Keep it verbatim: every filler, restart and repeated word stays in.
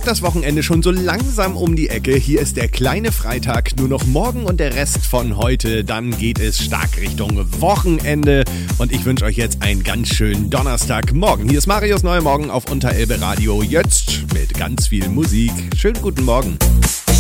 kommt das Wochenende schon so langsam um die Ecke. Hier ist der kleine Freitag, nur noch morgen und der Rest von heute. Dann geht es stark Richtung Wochenende und ich wünsche euch jetzt einen ganz schönen Donnerstagmorgen. Hier ist Marius Neumorgen auf Unterelbe Radio, jetzt mit ganz viel Musik. Schönen guten Morgen.